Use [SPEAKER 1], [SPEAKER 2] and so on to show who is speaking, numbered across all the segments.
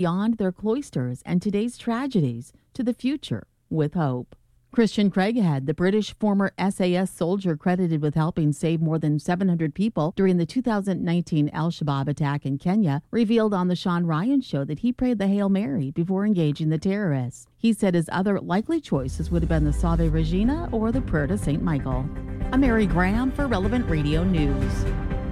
[SPEAKER 1] beyond their cloisters and today's tragedies to the future with hope. Christian Craighead, the British former SAS soldier credited with helping save more than 700 people during the 2019 al-Shabaab attack in Kenya, revealed on the Sean Ryan Show that he prayed the Hail Mary before engaging the terrorists. He said his other likely choices would have been the Salve Regina or the prayer to St. Michael. I'm Mary Graham for Relevant Radio News.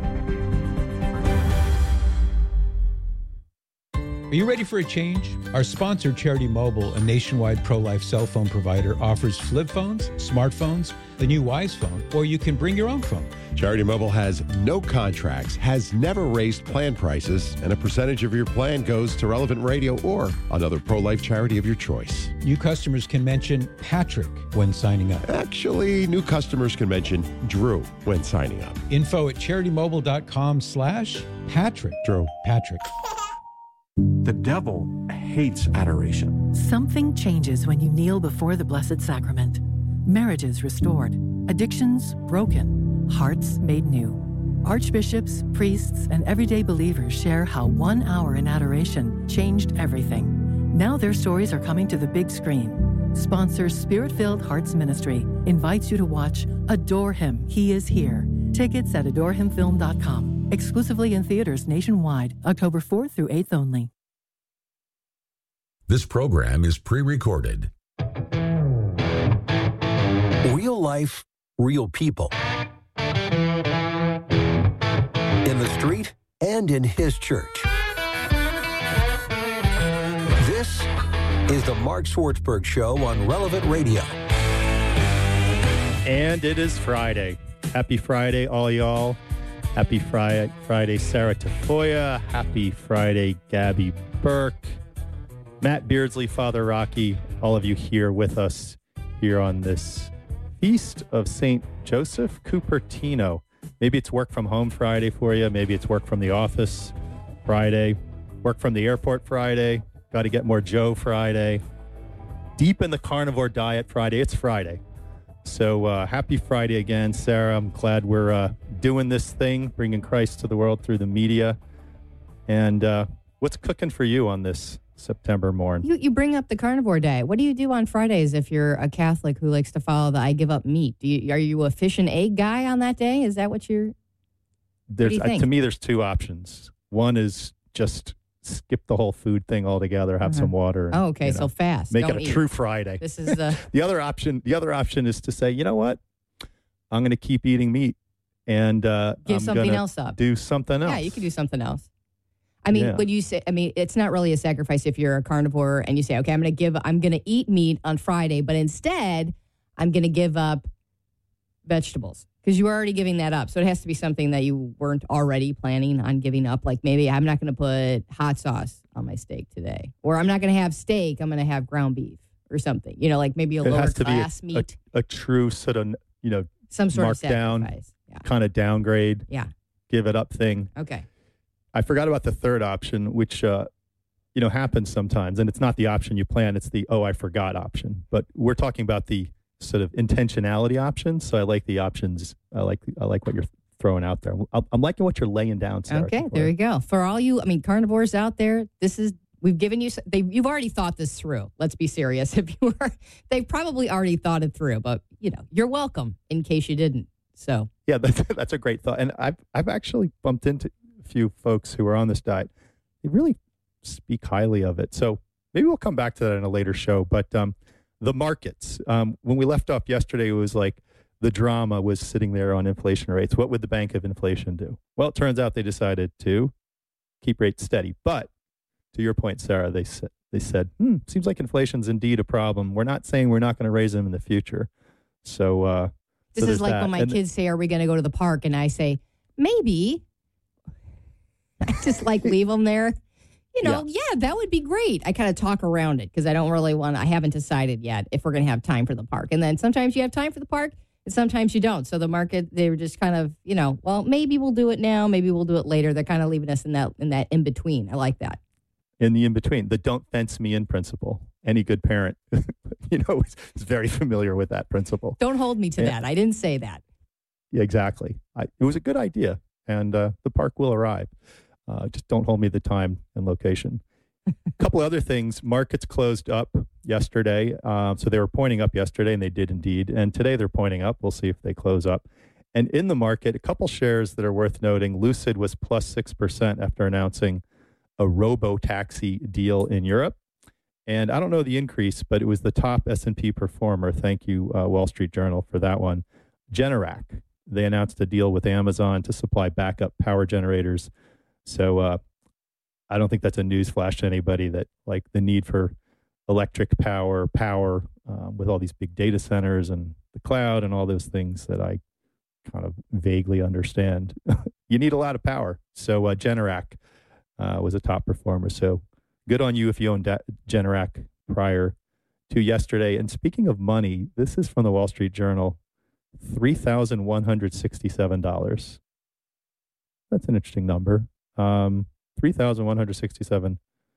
[SPEAKER 2] Are you ready for a change? Our sponsor, Charity Mobile, a nationwide pro-life cell phone provider, offers flip phones, smartphones, the new Wise phone, or you can bring your own phone.
[SPEAKER 3] Charity Mobile has no contracts, has never raised plan prices, and a percentage of your plan goes to Relevant Radio or another pro-life charity of your choice.
[SPEAKER 2] New customers can mention Patrick when signing up.
[SPEAKER 3] Actually, new customers can mention Drew when signing up.
[SPEAKER 2] Info at CharityMobile.com/Patrick.
[SPEAKER 3] Drew.
[SPEAKER 2] Patrick.
[SPEAKER 4] The devil hates adoration.
[SPEAKER 5] Something changes when you kneel before the Blessed Sacrament. Marriages restored, addictions broken, hearts made new. Archbishops, priests, and everyday believers share how 1 hour in adoration changed everything. Now their stories are coming to the big screen. Sponsor Spirit-Filled Hearts Ministry invites you to watch Adore Him, He Is Here. Tickets at adorehimfilm.com. Exclusively in theaters nationwide, October 4th through 8th only.
[SPEAKER 6] This program is pre-recorded.
[SPEAKER 7] Real life, real people. In the street and in his church. This is the Mark Swartzberg Show on Relevant Radio.
[SPEAKER 8] And it is Friday. Happy Friday, all y'all. Happy Friday, Sarah Tafoya. Happy Friday, Gabby Burke. Matt Beardsley, Father Rocky, all of you here with us here on this Feast of St. Joseph Cupertino. Maybe it's work from home Friday for you. Maybe it's work from the office Friday. Work from the airport Friday. Got to get more Joe Friday. Deep in the carnivore diet Friday. It's Friday. So happy Friday again, Sarah. I'm glad we're doing this thing, bringing Christ to the world through the media. And what's cooking for you on this September morn?
[SPEAKER 9] You bring up the carnivore diet. What do you do on Fridays if you're a Catholic who likes to follow the I give up meat? Are you a fish and egg guy on that day? Is that what you're...
[SPEAKER 8] To me, there's two options. One is just skip the whole food thing altogether, have some water. And,
[SPEAKER 9] okay, so fast.
[SPEAKER 8] Make
[SPEAKER 9] Don't
[SPEAKER 8] it a
[SPEAKER 9] eat.
[SPEAKER 8] true Friday.
[SPEAKER 9] This is the
[SPEAKER 8] other option. The other option is to say, you know what? I'm going to keep eating meat and
[SPEAKER 9] give something else up.
[SPEAKER 8] Do something else.
[SPEAKER 9] Yeah, you can do something else. I mean, would you say? I mean, it's not really a sacrifice if you're a carnivore and you say, okay, I'm going to eat meat on Friday, but instead, I'm going to give up vegetables. Because you were already giving that up. So it has to be something that you weren't already planning on giving up. Like maybe I'm not going to put hot sauce on my steak today. Or I'm not going to have steak. I'm going to have ground beef or something. You know, like maybe a lower class meat.
[SPEAKER 8] A true sort of,
[SPEAKER 9] some sort of
[SPEAKER 8] sacrifice. Kind of downgrade.
[SPEAKER 9] Yeah.
[SPEAKER 8] Give it up thing.
[SPEAKER 9] Okay.
[SPEAKER 8] I forgot about the third option, which, happens sometimes. And it's not the option you plan. It's the, I forgot option. But we're talking about the sort of intentionality options. So I like the options. I like what you're throwing out there. I'm liking what you're laying down, Sarah.
[SPEAKER 9] Okay, there you go. For all you, carnivores out there, we've given you, you've already thought this through. Let's be serious. They've probably already thought it through, but you're welcome in case you didn't. So
[SPEAKER 8] yeah, that's a great thought. And I've actually bumped into a few folks who are on this diet. They really speak highly of it. So maybe we'll come back to that in a later show. But the markets. When we left off yesterday, it was like the drama was sitting there on inflation rates. What would the Bank of Inflation do? Well, it turns out they decided to keep rates steady. But to your point, Sarah, they said, seems like inflation's indeed a problem. We're not saying we're not going to raise them in the future. So
[SPEAKER 9] this is like when my kids say, are we going to go to the park? And I say, maybe. I just leave them there. Yeah, that would be great. I kind of talk around it because I don't really I haven't decided yet if we're going to have time for the park. And then sometimes you have time for the park and sometimes you don't. So the market, they were just kind of, well, maybe we'll do it now. Maybe we'll do it later. They're kind of leaving us in that in between. I like that.
[SPEAKER 8] In the in between, the don't fence me in principle. Any good parent, is very familiar with that principle.
[SPEAKER 9] Don't hold me to that. I didn't say that.
[SPEAKER 8] Yeah, exactly. It was a good idea and the park will arrive. Just don't hold me the time and location. A couple other things. Markets closed up yesterday. So they were pointing up yesterday, and they did indeed. And today they're pointing up. We'll see if they close up. And in the market, a couple shares that are worth noting. Lucid was plus 6% after announcing a robo-taxi deal in Europe. And I don't know the increase, but it was the top S&P performer. Thank you, Wall Street Journal, for that one. Generac, they announced a deal with Amazon to supply backup power generators. So I don't think that's a news flash to anybody that like the need for electric power with all these big data centers and the cloud and all those things that I kind of vaguely understand. You need a lot of power. So Generac was a top performer. So good on you if you owned Generac prior to yesterday. And speaking of money, this is from the Wall Street Journal, $3,167. That's an interesting number. $3,167.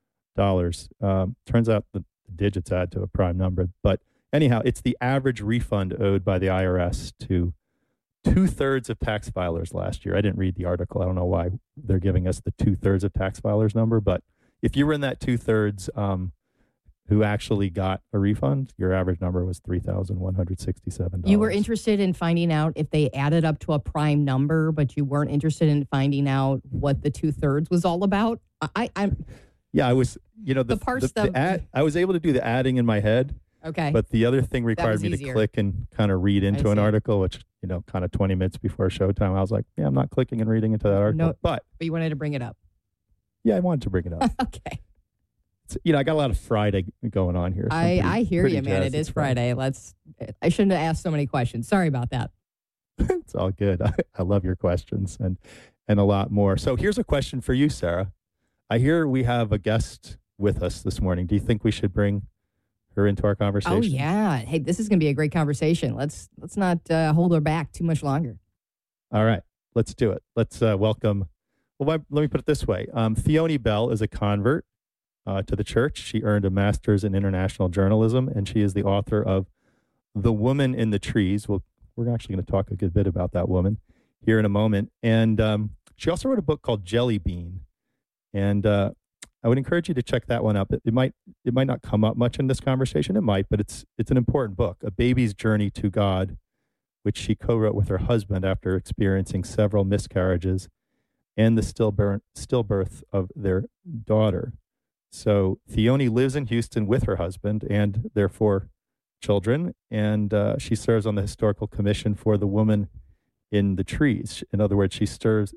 [SPEAKER 8] Turns out the digits add to a prime number. But anyhow, it's the average refund owed by the IRS to 2/3 of tax filers last year. I didn't read the article. I don't know why they're giving us the 2/3 of tax filers number, but if you were in that 2/3 who actually got a refund, your average number was $3,167.
[SPEAKER 9] You were interested in finding out if they added up to a prime number, but you weren't interested in finding out what the 2/3 was all about.
[SPEAKER 8] Yeah, I was. The parts that I was able to do the adding in my head.
[SPEAKER 9] Okay.
[SPEAKER 8] But the other thing required me to click and kind of read into an article, which, kind of 20 minutes before showtime, I was like, yeah, I'm not clicking and reading into that article.
[SPEAKER 9] No, but you wanted to bring it up.
[SPEAKER 8] Yeah, I wanted to bring it up.
[SPEAKER 9] Okay.
[SPEAKER 8] I got a lot of Friday going on here. So
[SPEAKER 9] I hear you, man. It is Friday. I shouldn't have asked so many questions. Sorry about that.
[SPEAKER 8] It's all good. I love your questions and a lot more. So here's a question for you, Sarah. I hear we have a guest with us this morning. Do you think we should bring her into our conversation?
[SPEAKER 9] Oh, yeah. Hey, this is going to be a great conversation. Let's not hold her back too much longer.
[SPEAKER 8] All right. Let's do it. Let's welcome. Well, let me put it this way. Theoni Bell is a convert to the church. She earned a master's in international journalism, and she is the author of The Woman in the Trees. We're actually going to talk a good bit about that woman here in a moment. And she also wrote a book called Jelly Bean. And I would encourage you to check that one out. It might not come up much in this conversation. It might, but it's an important book, A Baby's Journey to God, which she co-wrote with her husband after experiencing several miscarriages and the stillbirth of their daughter. So Theoni lives in Houston with her husband and their 4 children, and she serves on the Historical Commission for the Woman in the Trees. In other words, she serves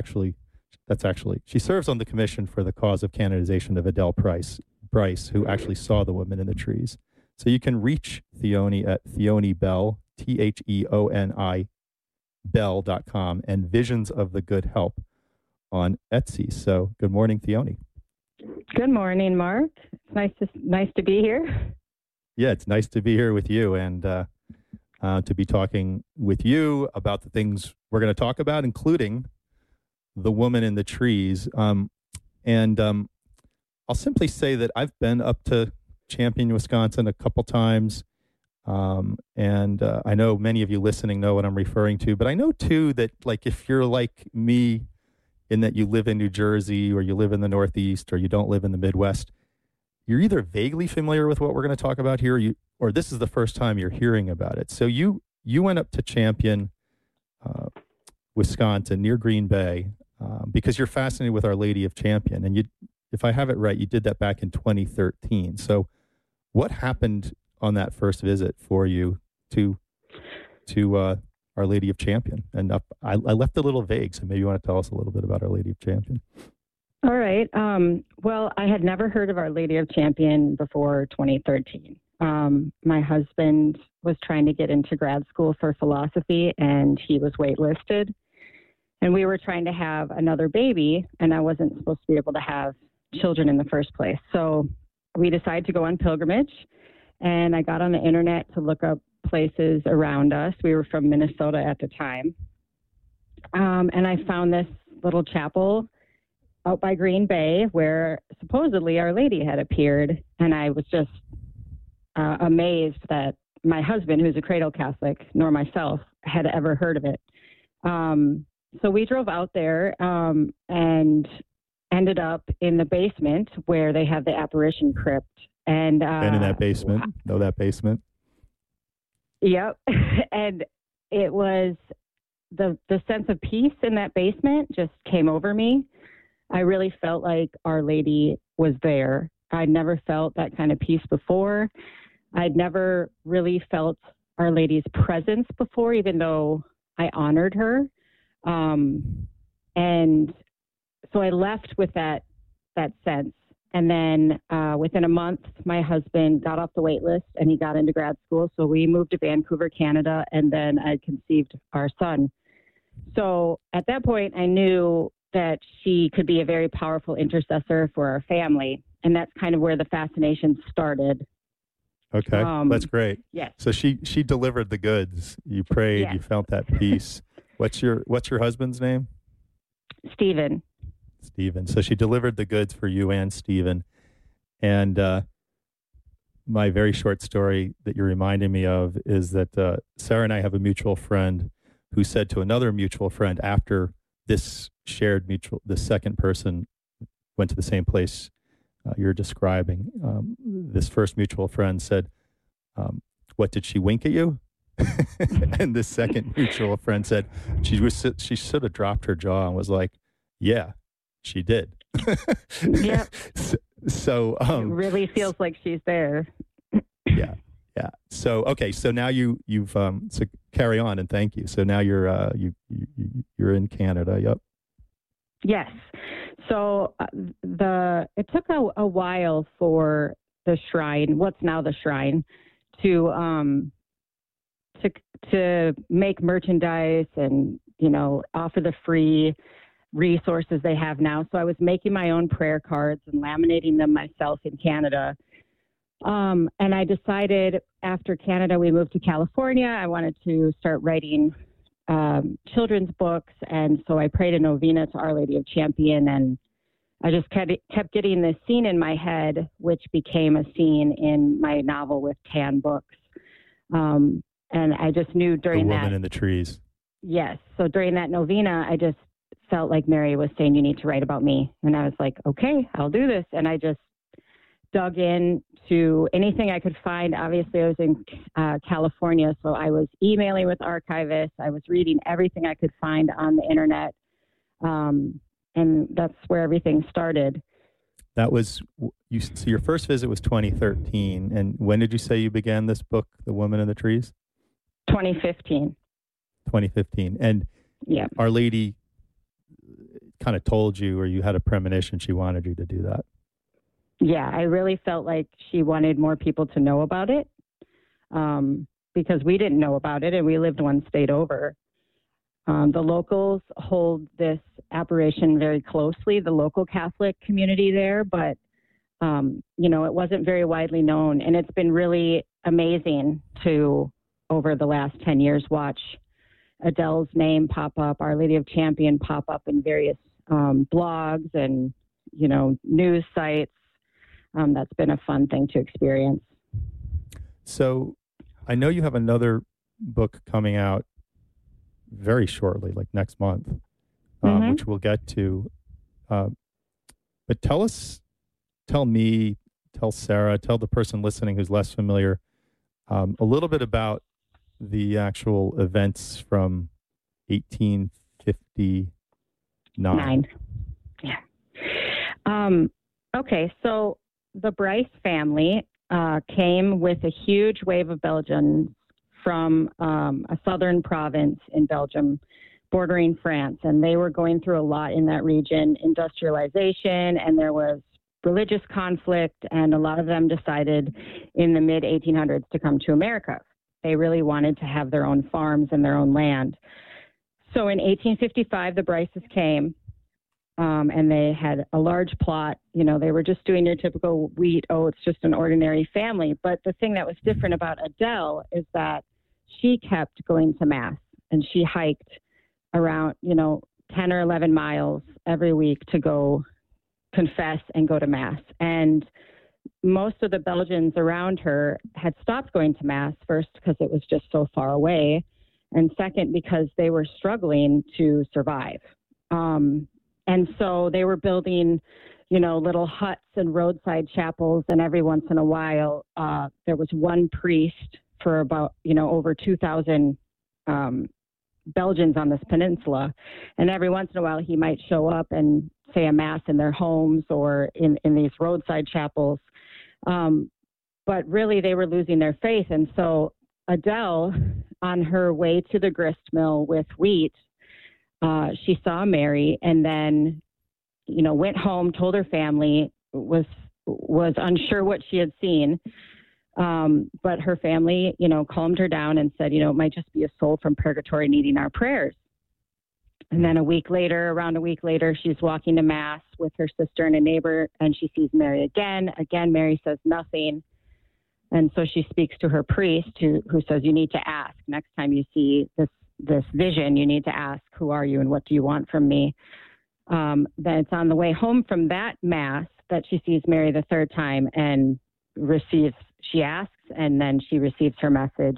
[SPEAKER 8] on the commission for the cause of canonization of Adele Bryce, who actually saw the Woman in the Trees. So you can reach Theoni at Theoni Bell, THEONI Bell.com, and Visions of the Good Help on Etsy. So good morning, Theoni.
[SPEAKER 10] Good morning, Mark. It's nice to be here.
[SPEAKER 8] Yeah, it's nice to be here with you and to be talking with you about the things we're going to talk about, including The Woman in the Trees. I'll simply say that I've been up to Champion, Wisconsin a couple times. And I know many of you listening know what I'm referring to, but I know too that like if you're like me in that you live in New Jersey or you live in the Northeast or you don't live in the Midwest, you're either vaguely familiar with what we're going to talk about here or this is the first time you're hearing about it. So you went up to Champion, Wisconsin, near Green Bay, because you're fascinated with Our Lady of Champion. And if I have it right, you did that back in 2013. So what happened on that first visit for you to Our Lady of Champion? And I left a little vague, so maybe you want to tell us a little bit about Our Lady of Champion.
[SPEAKER 10] All right. Well, I had never heard of Our Lady of Champion before 2013. My husband was trying to get into grad school for philosophy, and he was waitlisted. And we were trying to have another baby, and I wasn't supposed to be able to have children in the first place. So we decided to go on pilgrimage, and I got on the internet to look up places around us. We were from Minnesota at the time. And I found this little chapel out by Green Bay where supposedly Our Lady had appeared. And I was just amazed that my husband, who's a cradle Catholic, nor myself, had ever heard of it. So we drove out there and ended up in the basement where they have the apparition crypt. And
[SPEAKER 8] been in that basement. Know that basement?
[SPEAKER 10] Yep. And it was the sense of peace in that basement just came over me. I really felt like Our Lady was there. I'd never felt that kind of peace before. I'd never really felt Our Lady's presence before, even though I honored her. And so I left with that sense. And then within a month, my husband got off the wait list and he got into grad school. So we moved to Vancouver, Canada, and then I conceived our son. So at that point, I knew that she could be a very powerful intercessor for our family. And that's kind of where the fascination started.
[SPEAKER 8] Okay, that's great.
[SPEAKER 10] Yes.
[SPEAKER 8] So she delivered the goods. You prayed,
[SPEAKER 10] yes.
[SPEAKER 8] You felt that peace. What's your husband's name?
[SPEAKER 10] Stephen.
[SPEAKER 8] So she delivered the goods for you and Stephen. And my very short story that you're reminding me of is that Sarah and I have a mutual friend who said to another mutual friend after this second person went to the same place you're describing. This first mutual friend said, what, did she wink at you? And the second mutual friend said, she sort of dropped her jaw and was like, yeah, she did.
[SPEAKER 10] Yeah.
[SPEAKER 8] So
[SPEAKER 10] it really feels like she's there.
[SPEAKER 8] Yeah. So okay. So now you've so carry on and thank you. So now you're in Canada. Yep.
[SPEAKER 10] Yes. So it took a while for the shrine, what's now the shrine, to make merchandise and offer the free resources they have now. So I was making my own prayer cards and laminating them myself in Canada. And I decided after Canada, we moved to California. I wanted to start writing children's books. And so I prayed a novena to Our Lady of Champion. And I just kept getting this scene in my head, which became a scene in my novel with Tan Books. And I just knew during
[SPEAKER 8] The Woman in the Trees.
[SPEAKER 10] Yes. So during that novena, I just felt like Mary was saying, you need to write about me. And I was like, okay, I'll do this. And I just dug in to anything I could find. Obviously, I was in California, so I was emailing with archivists. I was reading everything I could find on the internet. And that's where everything started.
[SPEAKER 8] That was, so your first visit was 2013. And when did you say you began this book, The Woman in the Trees?
[SPEAKER 10] 2015.
[SPEAKER 8] 2015. And
[SPEAKER 10] yeah,
[SPEAKER 8] Our Lady kind of told you, or you had a premonition she wanted you to do that.
[SPEAKER 10] Yeah, I really felt like she wanted more people to know about it because we didn't know about it and we lived one state over. The locals hold this apparition very closely, the local Catholic community there, but, it wasn't very widely known. And it's been really amazing to, over the last 10 years, watch Adele's name pop up, Our Lady of Champion pop up in various blogs and, news sites. That's been a fun thing to experience.
[SPEAKER 8] So I know you have another book coming out very shortly, like next month, which we'll get to. But tell me, tell Sarah, tell the person listening who's less familiar, a little bit about the actual events from 1859.
[SPEAKER 10] Yeah. Okay, so the Bryce family came with a huge wave of Belgians from a southern province in Belgium bordering France. And they were going through a lot in that region, industrialization, and there was religious conflict. And a lot of them decided in the mid-1800s to come to America. They really wanted to have their own farms and their own land. So in 1855, the Bryces came. And they had a large plot. They were just doing your typical wheat, it's just an ordinary family. But the thing that was different about Adele is that she kept going to Mass, and she hiked around, 10 or 11 miles every week to go confess and go to Mass. And most of the Belgians around her had stopped going to Mass, first because it was just so far away, and second because they were struggling to survive. And so they were building, little huts and roadside chapels. And every once in a while, there was one priest for about, over 2,000 Belgians on this peninsula. And every once in a while, he might show up and say a mass in their homes or in these roadside chapels. But really, they were losing their faith. And so Adele, on her way to the grist mill with wheat, she saw Mary and then, went home, told her family, was unsure what she had seen. But her family, calmed her down and said, it might just be a soul from purgatory needing our prayers. And then around a week later, she's walking to Mass with her sister and a neighbor, and she sees Mary again. Again, Mary says nothing. And so she speaks to her priest who says, you need to ask. Next time you see this vision, you need to ask, who are you and what do you want from me? Then it's on the way home from that Mass that she sees Mary the third time and she asks, and then she receives her message.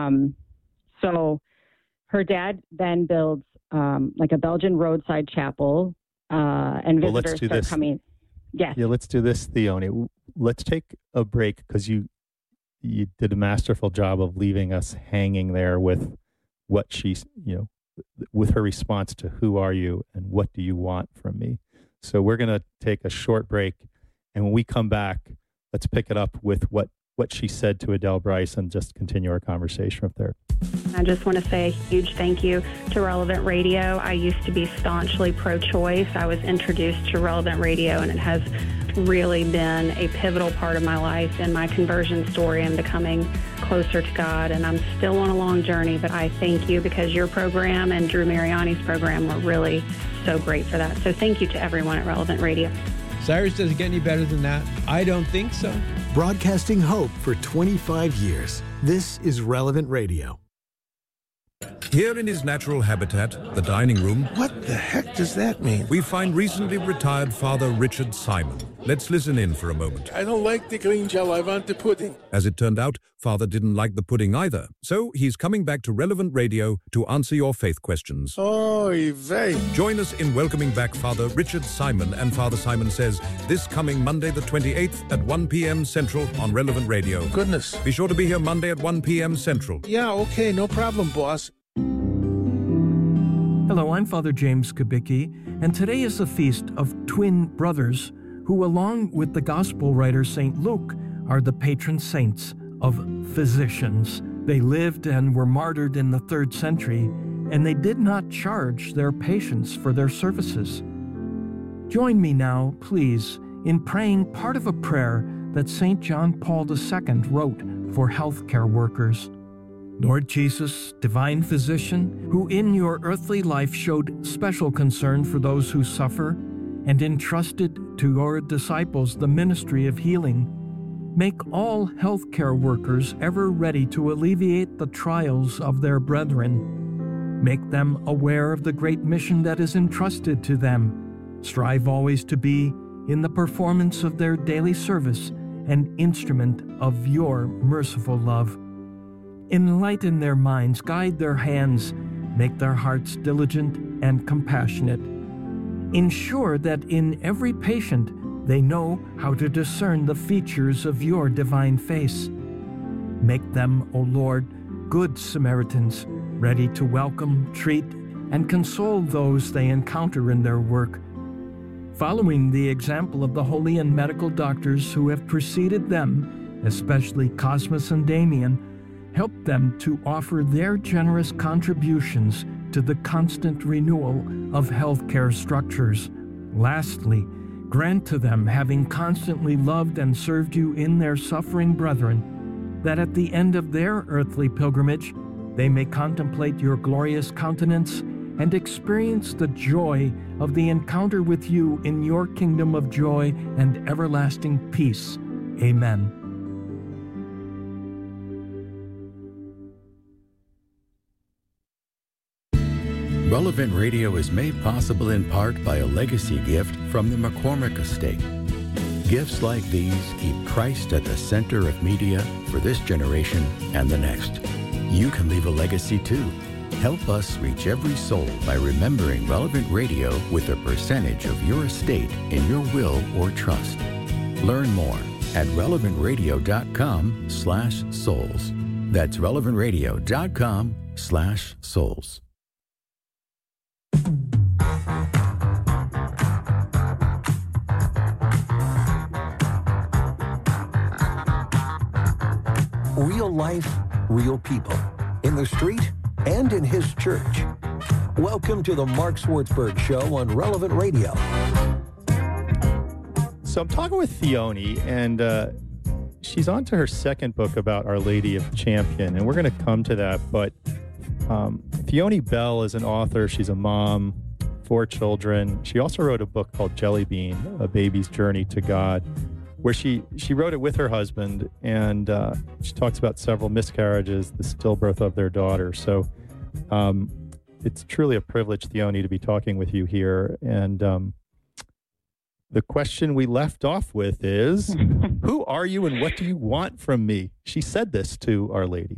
[SPEAKER 10] So her dad then builds like a Belgian roadside chapel, and visitors start coming. Yes.
[SPEAKER 8] Yeah, let's do this, Theoni. Let's take a break because you did a masterful job of leaving us hanging there with what she's, with her response to who are you and what do you want from me. So we're going to take a short break, and when we come back, let's pick it up with what she said to Adele Bryce and just continue our conversation up there.
[SPEAKER 11] I just want to say a huge thank you to Relevant Radio. I used to be staunchly pro-choice. I was introduced to Relevant Radio, and it has really been a pivotal part of my life and my conversion story and becoming closer to God. And I'm still on a long journey, but I thank you because your program and Drew Mariani's program were really so great for that. So thank you to everyone at Relevant Radio.
[SPEAKER 2] Cyrus, does it get any better than that? I don't think so.
[SPEAKER 12] Broadcasting hope for 25 years. This is Relevant Radio.
[SPEAKER 6] Here in his natural habitat, the dining room...
[SPEAKER 13] What the heck does that mean?
[SPEAKER 6] ...we find recently retired Father Richard Simon. Let's listen in for a moment.
[SPEAKER 13] I don't like the green gel, I want the pudding.
[SPEAKER 6] As it turned out, Father didn't like the pudding either. So he's coming back to Relevant Radio to answer your faith questions.
[SPEAKER 13] Oy vey.
[SPEAKER 6] Join us in welcoming back Father Richard Simon and Father Simon Says this coming Monday the 28th at 1 p.m. Central on Relevant Radio.
[SPEAKER 13] Goodness.
[SPEAKER 6] Be sure to be here Monday at 1 p.m. Central.
[SPEAKER 13] Yeah, okay, no problem, boss.
[SPEAKER 14] Hello, I'm Father James Kubicki, and today is the feast of twin brothers who, along with the gospel writer St. Luke, are the patron saints of physicians. They lived and were martyred in the 3rd century, and they did not charge their patients for their services. Join me now, please, in praying part of a prayer that St. John Paul II wrote for healthcare workers. Lord Jesus, divine physician, who in your earthly life showed special concern for those who suffer and entrusted to your disciples the ministry of healing, make all healthcare workers ever ready to alleviate the trials of their brethren. Make them aware of the great mission that is entrusted to them. Strive always to be, in the performance of their daily service, an instrument of your merciful love. Enlighten their minds, guide their hands, make their hearts diligent and compassionate. Ensure that in every patient they know how to discern the features of your divine face. Make them, O Lord, good Samaritans, ready to welcome, treat, and console those they encounter in their work. Following the example of the holy and medical doctors who have preceded them, especially Cosmas and Damien, help them to offer their generous contributions to the constant renewal of healthcare structures. Lastly, grant to them, having constantly loved and served you in their suffering brethren, that at the end of their earthly pilgrimage, they may contemplate your glorious countenance and experience the joy of the encounter with you in your kingdom of joy and everlasting peace. Amen.
[SPEAKER 15] Relevant Radio is made possible in part by a legacy gift from the McCormick Estate. Gifts like these keep Christ at the center of media for this generation and the next. You can leave a legacy too. Help us reach every soul by remembering Relevant Radio with a percentage of your estate in your will or trust. Learn more at relevantradio.com/souls. That's relevantradio.com/souls.
[SPEAKER 7] Real life, real people. In the street and in his church. Welcome to the Mark Swartzberg Show on Relevant Radio.
[SPEAKER 8] So I'm talking with Theoni, and she's on to her second book about Our Lady of Champion, and we're going to come to that. But Theoni Bell is an author. She's a mom, 4 children. She also wrote a book called Jelly Bean, A Baby's Journey to God, where she wrote it with her husband, and she talks about several miscarriages, the stillbirth of their daughter. So it's truly a privilege, Theoni, to be talking with you here. And the question we left off with is, who are you and what do you want from me? She said this to Our Lady.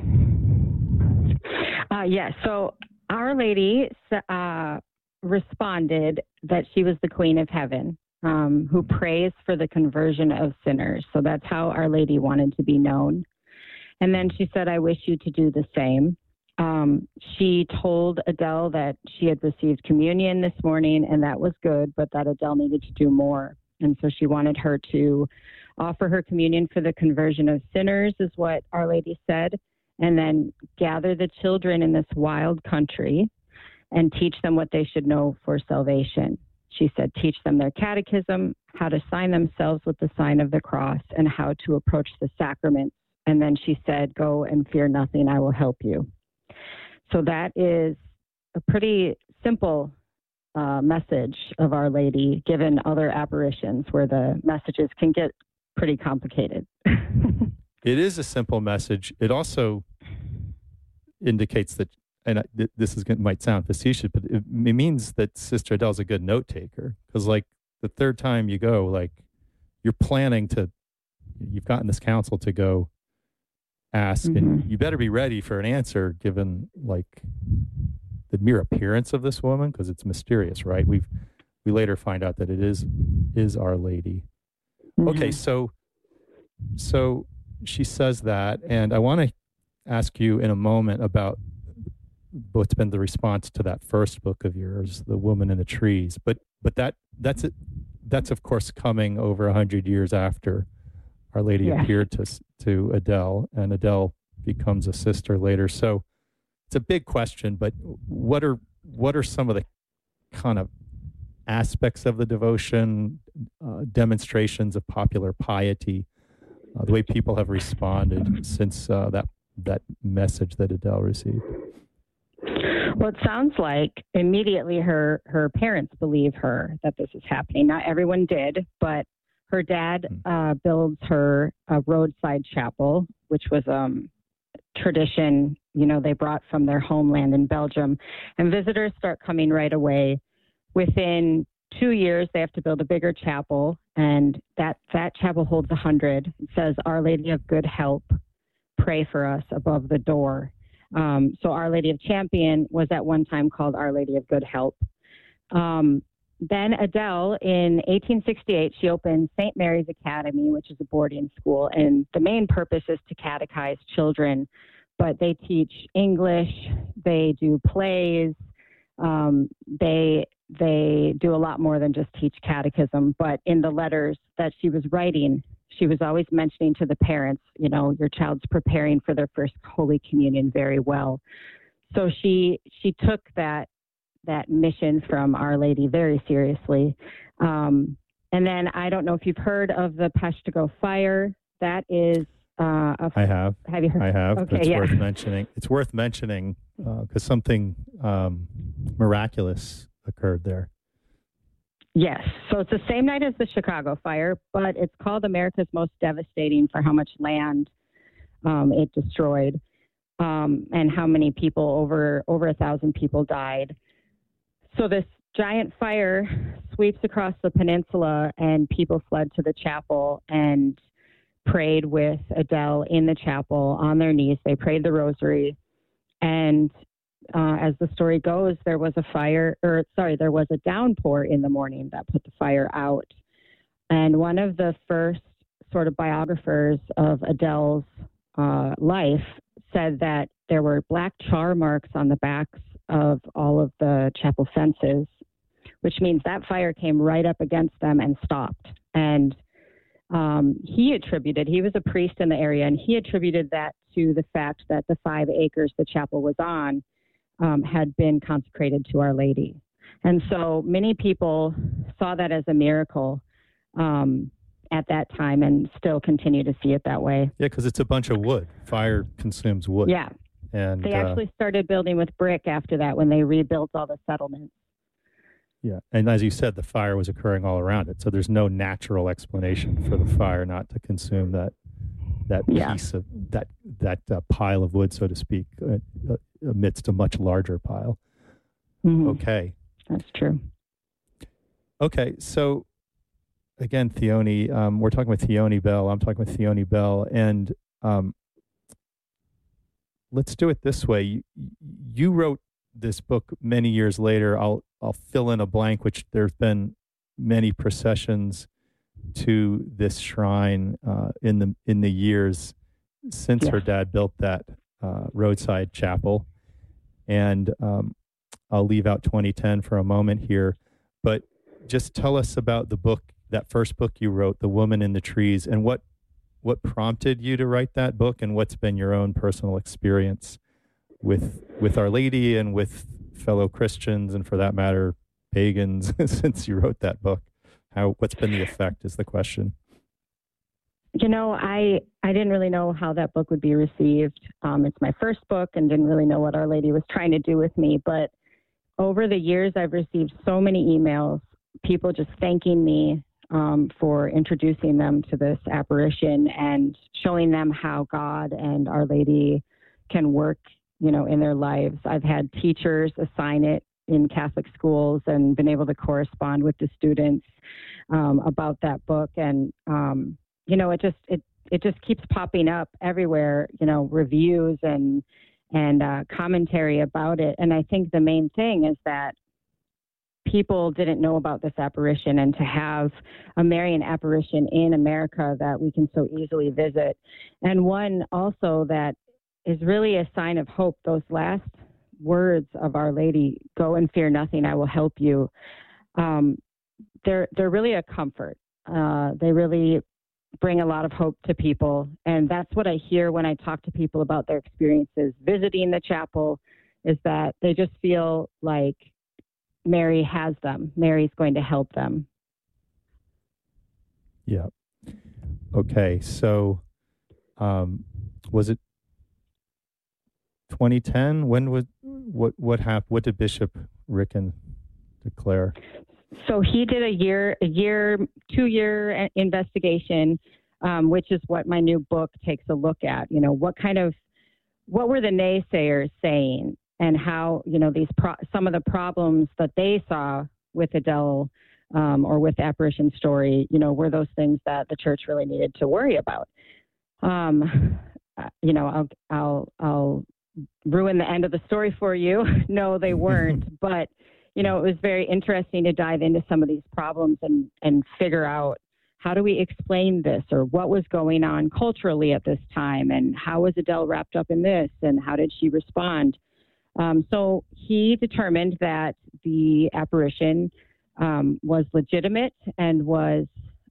[SPEAKER 10] Yes. So Our Lady responded that she was the Queen of Heaven, who prays for the conversion of sinners. So that's how Our Lady wanted to be known. And then she said, I wish you to do the same. She told Adele that she had received communion this morning, and that was good, but that Adele needed to do more. And so she wanted her to offer her communion for the conversion of sinners, is what Our Lady said, and then gather the children in this wild country and teach them what they should know for salvation. She said, teach them their catechism, how to sign themselves with the sign of the cross, and how to approach the sacraments. And then she said, go and fear nothing, I will help you. So that is a pretty simple message of Our Lady, given other apparitions where the messages can get pretty complicated.
[SPEAKER 8] It is a simple message. It also indicates that, and this might sound facetious, but it means that Sister Adele's a good note taker. Because, like, the third time you go, like, you've gotten this counsel to go ask, and you better be ready for an answer given, like, the mere appearance of this woman, because it's mysterious, right? We later find out that it is Our Lady. Okay, so she says that, and I want to ask you in a moment about what's been the response to that first book of yours, The Woman in the Trees. But that's of course coming over 100 years after Our Lady appeared to Adele, and Adele becomes a sister later. So it's a big question, but what are some of the kind of aspects of the devotion, demonstrations of popular piety, the way people have responded since that message that Adele received?
[SPEAKER 10] Well, it sounds like immediately her parents believe her that this is happening. Not everyone did, but her dad builds her a roadside chapel, which was tradition, they brought from their homeland in Belgium. And visitors start coming right away. Within 2 years, they have to build a bigger chapel, and that chapel holds 100. It says, Our Lady of Good Help, pray for us above the door. So Our Lady of Champion was at one time called Our Lady of Good Help. Then Adele, in 1868, she opened St. Mary's Academy, which is a boarding school, and the main purpose is to catechize children, but they teach English, they do plays, they do a lot more than just teach catechism. But in the letters that she was writing, she was always mentioning to the parents, your child's preparing for their first Holy Communion very well. So she took that mission from Our Lady very seriously. And then I don't know if you've heard of the Peshtigo fire. That is I
[SPEAKER 8] have.
[SPEAKER 10] Have you heard?
[SPEAKER 8] I have.
[SPEAKER 10] Okay,
[SPEAKER 8] it's worth mentioning. It's worth mentioning because something miraculous occurred there.
[SPEAKER 10] Yes. So it's the same night as the Chicago fire, but it's called America's Most Devastating for how much land it destroyed and how many people, over 1,000 people died. So this giant fire sweeps across the peninsula, and people fled to the chapel and prayed with Adele in the chapel on their knees. They prayed the rosary, and as the story goes, there was a downpour in the morning that put the fire out. And one of the first sort of biographers of Adele's life said that there were black char marks on the backs of all of the chapel fences, which means that fire came right up against them and stopped. And he was a priest in the area, and he attributed that to the fact that the 5 acres the chapel was on had been consecrated to Our Lady. And so many people saw that as a miracle at that time and still continue to see it that way.
[SPEAKER 8] Yeah, because it's a bunch of wood. Fire consumes wood.
[SPEAKER 10] Yeah.
[SPEAKER 8] And
[SPEAKER 10] they actually started building with brick after that when they rebuilt all the settlements.
[SPEAKER 8] Yeah, and as you said, the fire was occurring all around it, so there's no natural explanation for the fire not to consume that piece of that pile of wood, so to speak, amidst a much larger pile.
[SPEAKER 10] Mm-hmm.
[SPEAKER 8] Okay,
[SPEAKER 10] that's true.
[SPEAKER 8] Okay, so again, Theoni, we're talking with Theoni Bell. I'm talking with Theoni Bell, and let's do it this way. You wrote this book many years later. I'll fill in a blank, which there's been many processions to this shrine in the years since her dad built that roadside chapel. And I'll leave out 2010 for a moment here, but just tell us about the book, that first book you wrote, The Woman in the Trees, and what prompted you to write that book, and what's been your own personal experience with Our Lady and with fellow Christians, and for that matter, pagans, since you wrote that book. What's been the effect is the question.
[SPEAKER 10] You know, I didn't really know how that book would be received. It's my first book and didn't really know what Our Lady was trying to do with me. But over the years, I've received so many emails, people just thanking me for introducing them to this apparition and showing them how God and Our Lady can work, in their lives. I've had teachers assign it in Catholic schools and been able to correspond with the students about that book. And, it just keeps popping up everywhere, reviews and commentary about it. And I think the main thing is that people didn't know about this apparition, and to have a Marian apparition in America that we can so easily visit. And one also that is really a sign of hope. Those last words of Our Lady, "Go and fear nothing, I will help you." They're really a comfort. They really bring a lot of hope to people. And that's what I hear when I talk to people about their experiences visiting the chapel, is that they just feel like Mary has them. Mary's going to help them.
[SPEAKER 8] Yeah. Okay. So, was it 2010? When was what happened? What did Bishop Ricken declare?
[SPEAKER 10] So he did a 2-year investigation, which is what my new book takes a look at. What were the naysayers saying, and how, some of the problems that they saw with Adele or with the apparition story, were those things that the church really needed to worry about. I'll ruin the end of the story for you. No, they weren't. But, it was very interesting to dive into some of these problems and figure out, how do we explain this, or what was going on culturally at this time, and how was Adele wrapped up in this, and how did she respond? So he determined that the apparition was legitimate and was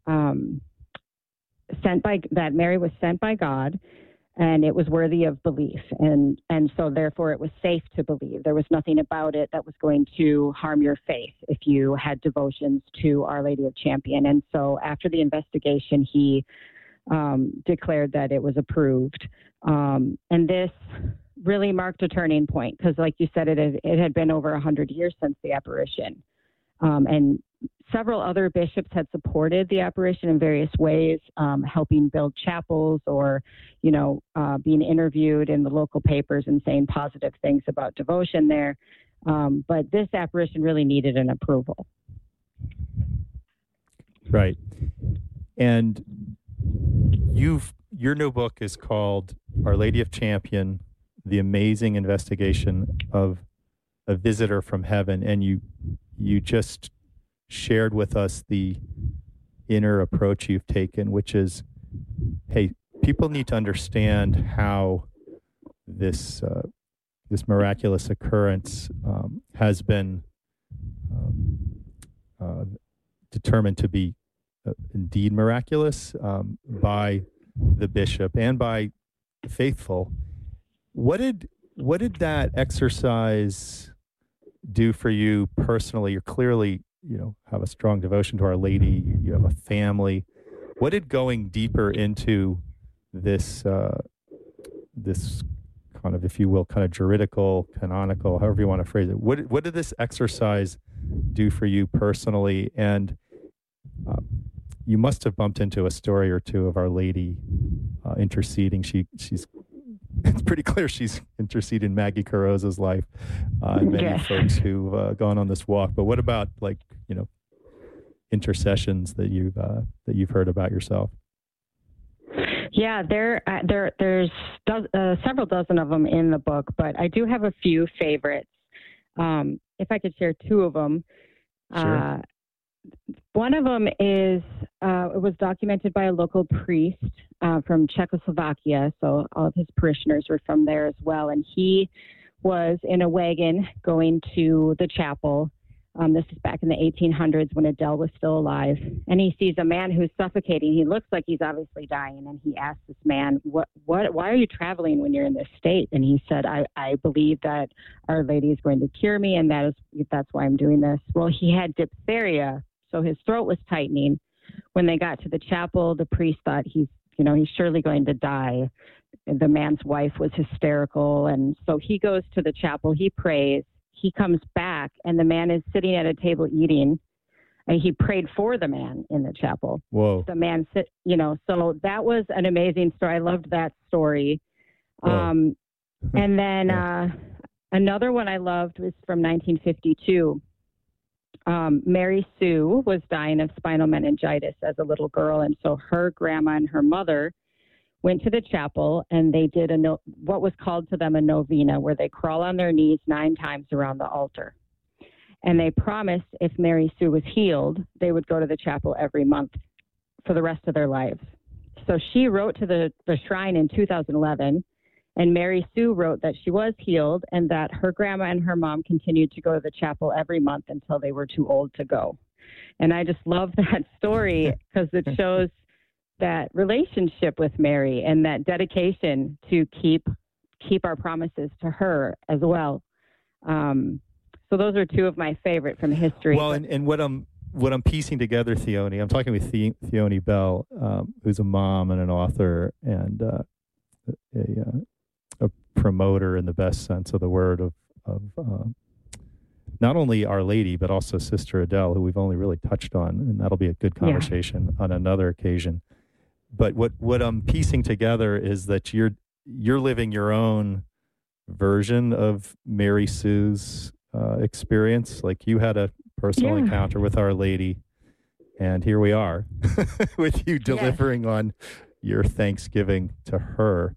[SPEAKER 10] that Mary was sent by God, and it was worthy of belief. And so therefore it was safe to believe. There was nothing about it that was going to harm your faith if you had devotions to Our Lady of Champion. And so after the investigation, he declared that it was approved. And this really marked a turning point, because like you said, it had been over 100 years since the apparition. And several other bishops had supported the apparition in various ways, helping build chapels, or, being interviewed in the local papers and saying positive things about devotion there. But this apparition really needed an approval.
[SPEAKER 8] Right. And your new book is called Our Lady of Champion, The Amazing Investigation of a Visitor from Heaven, and you just shared with us the inner approach you've taken, which is, hey, people need to understand how this miraculous occurrence has been determined to be indeed miraculous by the bishop and by the faithful. What did that exercise do for you personally? You're clearly, have a strong devotion to Our Lady. You have a family. What did going deeper into this kind of, if you will, kind of juridical, canonical, however you want to phrase it, what did this exercise do for you personally? And you must have bumped into a story or two of Our Lady interceding. She's it's pretty clear she's interceded in Maggie Carosa's life and many folks who've gone on this walk. But what about intercessions that you've heard about yourself?
[SPEAKER 10] Yeah, there's several dozen of them in the book, but I do have a few favorites. If I could share two of them.
[SPEAKER 8] Sure.
[SPEAKER 10] One of them is, it was documented by a local priest from Czechoslovakia, so all of his parishioners were from there as well, and he was in a wagon going to the chapel. This is back in the 1800s when Adele was still alive, and he sees a man who's suffocating. He looks like he's obviously dying, and he asks this man, why are you traveling when you're in this state? And he said, I believe that Our Lady is going to cure me, and that's why I'm doing this. Well, he had diphtheria, so his throat was tightening. When they got to the chapel, the priest thought he's surely going to die. The man's wife was hysterical, and so he goes to the chapel, he prays, he comes back, and the man is sitting at a table eating, and he prayed for the man in the chapel.
[SPEAKER 8] Whoa.
[SPEAKER 10] The man so that was an amazing story. I loved that story. And then another one I loved was from 1952. Mary Sue was dying of spinal meningitis as a little girl, and so her grandma and her mother went to the chapel, and they did what was called to them a novena, where they crawl on their knees 9 times around the altar. And they promised if Mary Sue was healed, they would go to the chapel every month for the rest of their lives. So she wrote to the shrine in 2011, and Mary Sue wrote that she was healed and that her grandma and her mom continued to go to the chapel every month until they were too old to go. And I just love that story because it shows that relationship with Mary and that dedication to keep our promises to her as well. So those are two of my favorite from history.
[SPEAKER 8] Well, and what I'm piecing together, Theoni, I'm talking with Theoni Bell, who's a mom and an author and a promoter in the best sense of the word of not only Our Lady, but also Sister Adele, who we've only really touched on, and that'll be a good conversation on another occasion. But what I'm piecing together is that you're living your own version of Mary Sue's experience. Like you had a personal encounter with Our Lady, and here we are with you delivering on your thanksgiving to her.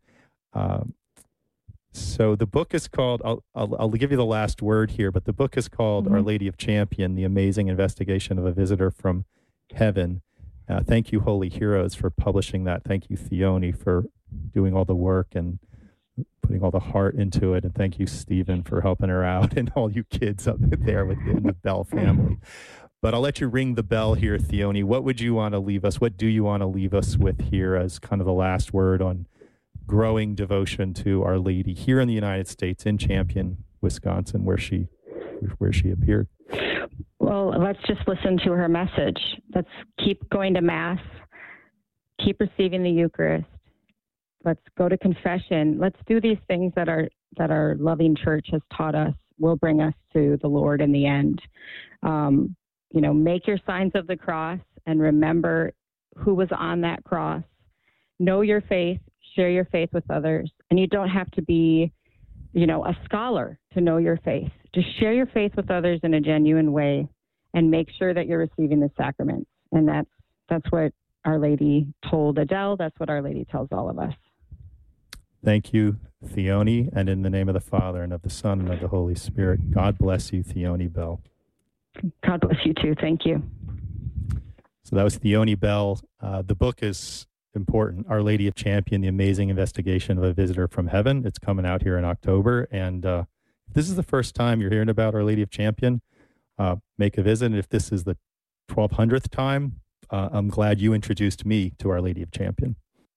[SPEAKER 8] So the book is called, I'll give you the last word here, but the book is called Our Lady of Champion, The Amazing Investigation of a Visitor from Heaven. Thank you, Holy Heroes, for publishing that. Thank you, Theoni, for doing all the work and putting all the heart into it. And thank you, Stephen, for helping her out and all you kids up there within the Bell family. But I'll let you ring the bell here, Theoni. What would you want to leave us? What do you want to leave us with here as kind of the last word on growing devotion to Our Lady here in the United States, in Champion, Wisconsin, where she appeared?
[SPEAKER 10] Well, let's just listen to her message. Let's keep going to Mass, keep receiving the Eucharist. Let's go to confession. Let's do these things that our loving church has taught us will bring us to the Lord in the end. Make your signs of the cross and remember who was on that cross. Know your faith, share your faith with others. And you don't have to be, a scholar to know your faith. Just share your faith with others in a genuine way and make sure that you're receiving the sacraments. And that's what Our Lady told Adele. That's what Our Lady tells all of us.
[SPEAKER 8] Thank you, Theoni, and in the name of the Father, and of the Son, and of the Holy Spirit. God bless you, Theoni Bell.
[SPEAKER 10] God bless you too. Thank you.
[SPEAKER 8] So that was Theoni Bell. The book is important, Our Lady of Champion, The Amazing Investigation of a Visitor from Heaven. It's coming out here in October. And if this is the first time you're hearing about Our Lady of Champion, make a visit. And if this is the 1200th time, I'm glad you introduced me to Our Lady of Champion.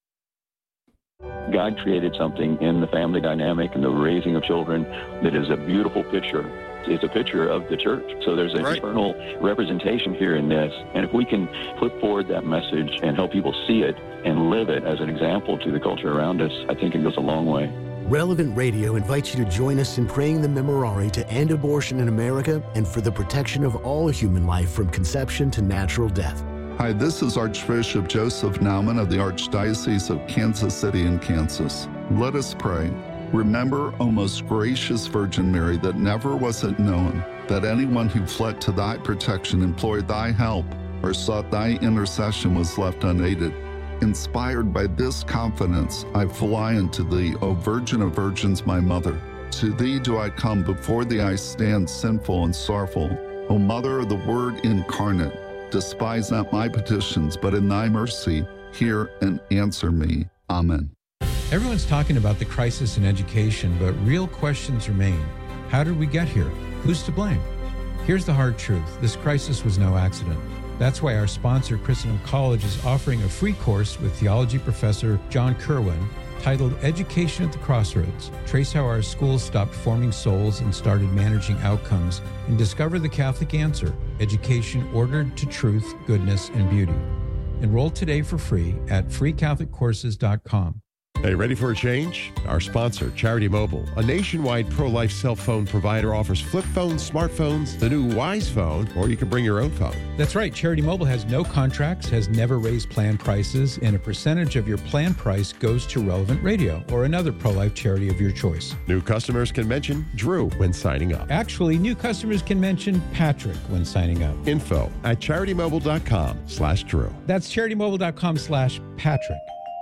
[SPEAKER 16] God created something in the family dynamic and the raising of children that is a beautiful picture. It's a picture of the church. So there's an eternal representation here in this. And if we can put forward that message and help people see it and live it as an example to the culture around us, I think it goes a long way.
[SPEAKER 17] Relevant Radio invites you to join us in praying the Memorare to end abortion in America and for the protection of all human life from conception to natural death.
[SPEAKER 18] Hi, this is Archbishop Joseph Naumann of the Archdiocese of Kansas City in Kansas. Let us pray. Remember, O most gracious Virgin Mary, that never was it known that anyone who fled to thy protection, implored thy help, or sought thy intercession was left unaided. Inspired by this confidence, I fly unto thee, O Virgin of Virgins, my Mother. To thee do I come, before thee I stand sinful and sorrowful. O Mother of the Word incarnate, despise not my petitions, but in thy mercy, hear and answer me. Amen.
[SPEAKER 2] Everyone's talking about the crisis in education, but real questions remain. How did we get here? Who's to blame? Here's the hard truth. This crisis was no accident. That's why our sponsor, Christendom College, is offering a free course with theology professor John Kerwin titled Education at the Crossroads. Trace how our schools stopped forming souls and started managing outcomes, and discover the Catholic answer, education ordered to truth, goodness, and beauty. Enroll today for free at freecatholiccourses.com.
[SPEAKER 3] Hey, ready for a change? Our sponsor, Charity Mobile, a nationwide pro-life cell phone provider, offers flip phones, smartphones, the new Wise phone, or you can bring your own phone.
[SPEAKER 2] That's right. Charity Mobile has no contracts, has never raised plan prices, and a percentage of your plan price goes to Relevant Radio or another pro-life charity of your choice.
[SPEAKER 3] New customers can mention Drew when signing up.
[SPEAKER 2] Actually, new customers can mention Patrick when signing up.
[SPEAKER 3] Info at CharityMobile.com/Drew.
[SPEAKER 2] That's CharityMobile.com/Patrick.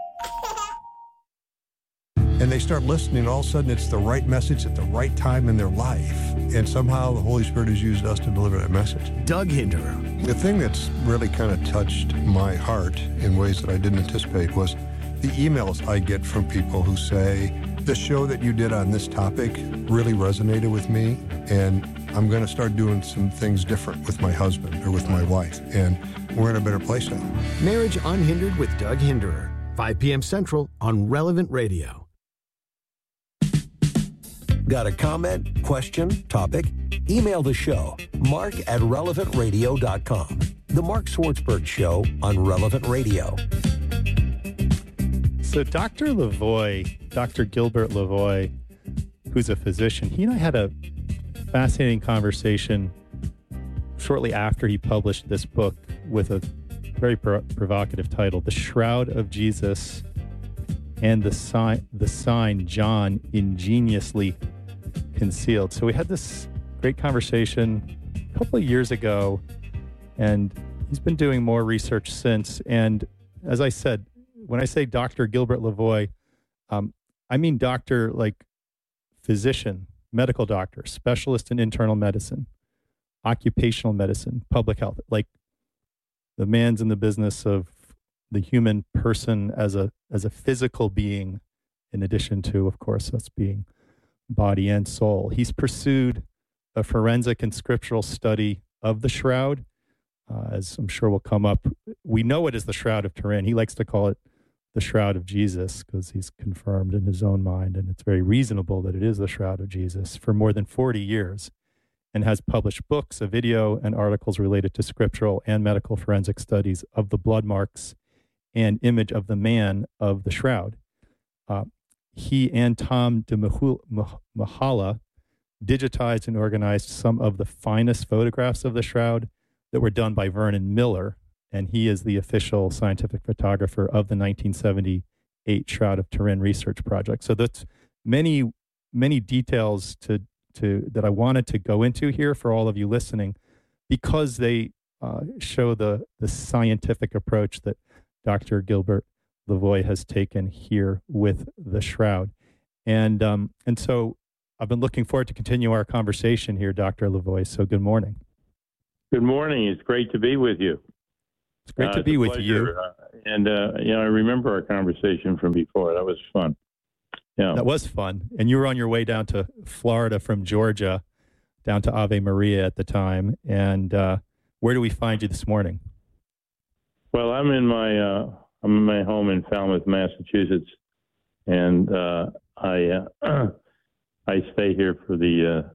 [SPEAKER 19] And they start listening, all of a sudden it's the right message at the right time in their life. And somehow the Holy Spirit has used us to deliver that message.
[SPEAKER 17] Doug Hinderer.
[SPEAKER 19] The thing that's really kind of touched my heart in ways that I didn't anticipate was the emails I get from people who say, the show that you did on this topic really resonated with me, and I'm going to start doing some things different with my husband or with my wife, and we're in a better place now.
[SPEAKER 17] Marriage Unhindered with Doug Hinderer, 5 p.m. Central on Relevant Radio.
[SPEAKER 7] Got a comment, question, topic? Email the show, mark@relevantradio.com. The Mark Swartzberg Show on Relevant Radio.
[SPEAKER 8] So Dr. Lavoie, Dr. Gilbert Lavoie, who's a physician, he and I had a fascinating conversation shortly after he published this book with a very provocative title, The Shroud of Jesus and the sign John ingeniously concealed. So we had this great conversation a couple of years ago, and he's been doing more research since. And as I said, when I say Dr. Gilbert Lavoie, I mean doctor like physician, medical doctor, specialist in internal medicine, occupational medicine, public health. Like the man's in the business of the human person as a physical being, in addition to, of course, us being body and soul. He's pursued a forensic and scriptural study of the shroud, as I'm sure will come up. We know it is the Shroud of Turin. He likes to call it the Shroud of Jesus because he's confirmed in his own mind, and it's very reasonable that it is the Shroud of Jesus, for more than 40 years, and has published books, a video, and articles related to scriptural and medical forensic studies of the blood marks and image of the man of the shroud. He and Tom de Mahala digitized and organized some of the finest photographs of the shroud that were done by Vernon Miller, and he is the official scientific photographer of the 1978 Shroud of Turin research project. So that's many, many details that I wanted to go into here for all of you listening, because they show the scientific approach that Dr. Gilbert Lavoie has taken here with the shroud. And so I've been looking forward to continue our conversation here, Dr. Lavoie. So good morning.
[SPEAKER 20] Good morning. It's great to be with you.
[SPEAKER 8] It's great to be with you.
[SPEAKER 20] And I remember our conversation from before. That was fun. Yeah,
[SPEAKER 8] that was fun. And you were on your way down to Florida from Georgia, down to Ave Maria at the time. And where do we find you this morning?
[SPEAKER 20] Well, I'm in my home in Falmouth, Massachusetts, and I stay here for the.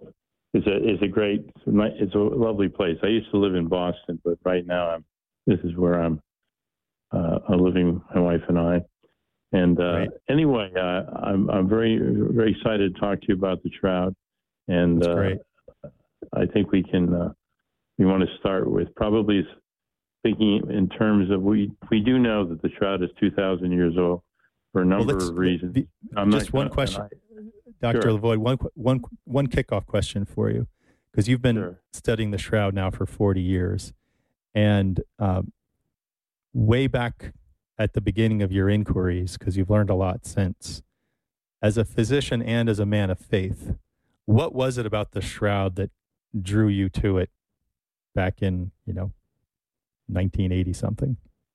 [SPEAKER 20] It's a lovely place. I used to live in Boston, but right now this is where I'm living, my wife and I. And anyway, I'm very, very excited to talk to you about the shroud. And
[SPEAKER 8] that's great.
[SPEAKER 20] I think we want to start with probably thinking in terms of we do know that the shroud is 2,000 years old for a number of reasons.
[SPEAKER 8] Just one question, Dr.
[SPEAKER 20] Sure.
[SPEAKER 8] Lavoie, one kickoff question for you, because you've been studying the shroud now for 40 years. And way back at the beginning of your inquiries, because you've learned a lot since, as a physician and as a man of faith, what was it about the shroud that drew you to it back in, 1980 something?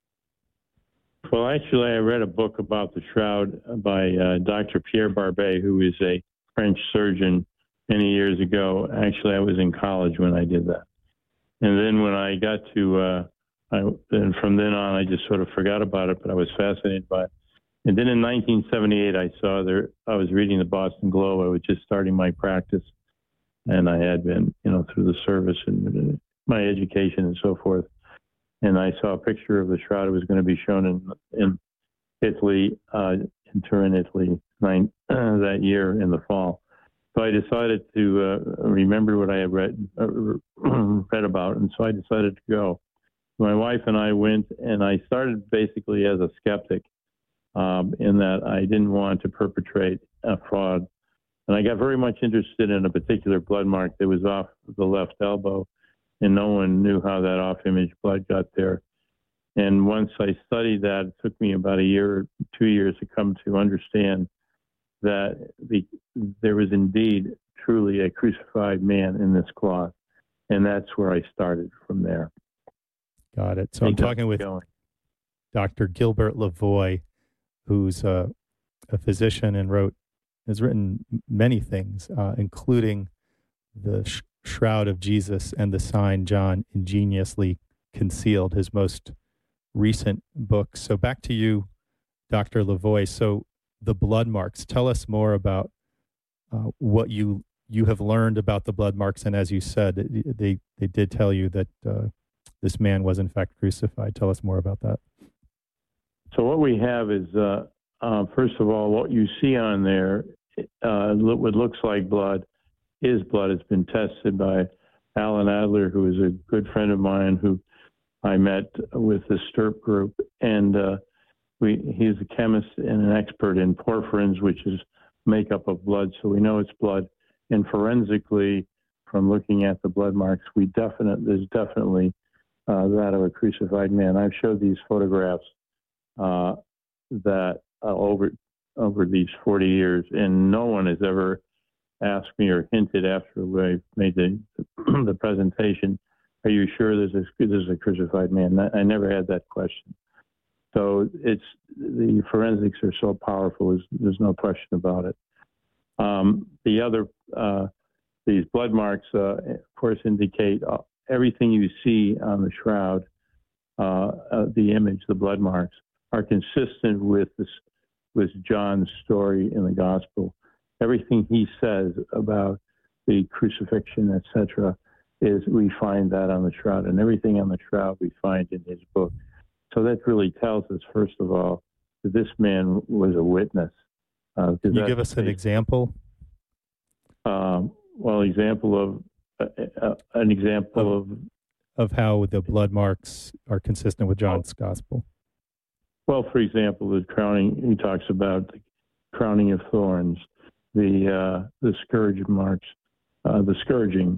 [SPEAKER 20] Well, actually, I read a book about the shroud by Dr. Pierre Barbet, who is a French surgeon many years ago. Actually, I was in college when I did that. And then when I got to, and from then on, I just sort of forgot about it, but I was fascinated by it. And then in 1978, I was reading the Boston Globe. I was just starting my practice, and I had been, through the service and my education and so forth. And I saw a picture of the shroud. It was going to be shown in Italy, in Turin, Italy, that year in the fall. So I decided to remember what I had read about, and so I decided to go. My wife and I went, and I started basically as a skeptic in that I didn't want to perpetrate a fraud. And I got very much interested in a particular blood mark that was off the left elbow, and no one knew how that off-image blood got there. And once I studied that, it took me about a year or 2 years to come to understand that there was indeed truly a crucified man in this cloth. And that's where I started from there.
[SPEAKER 8] Got it. So I'm talking with Dr. Gilbert Lavoie, who's a physician and has written many things, including the Shroud of Jesus and the Sign John Ingeniously Concealed, his most recent book. So back to you, Dr. Lavoie. So the blood marks, tell us more about what you have learned about the blood marks. And as you said, they did tell you that this man was in fact crucified. Tell us more about that.
[SPEAKER 20] So what we have is, first of all, what you see on there, what looks like blood, is blood. It's been tested by Alan Adler, who is a good friend of mine who I met with the STIRP group. And he's a chemist and an expert in porphyrins, which is makeup of blood. So we know it's blood. And forensically, from looking at the blood marks, there's definitely that of a crucified man. I've showed these photographs that over these 40 years, and no one has ever asked me or hinted after we made the presentation, are you sure this is a crucified man? I never had that question. So the forensics are so powerful, there's no question about it. These blood marks, of course, indicate everything you see on the shroud, the image, the blood marks, are consistent with John's story in the gospel. Everything he says about the crucifixion, etc., we find that on the shroud, and everything on the shroud we find in his book. So that really tells us, first of all, that this man was a witness.
[SPEAKER 8] Can you give us an example?
[SPEAKER 20] An example
[SPEAKER 8] of how the blood marks are consistent with John's gospel.
[SPEAKER 20] Well, for example, the crowning. He talks about the crowning of thorns, the scourge marks, the scourging,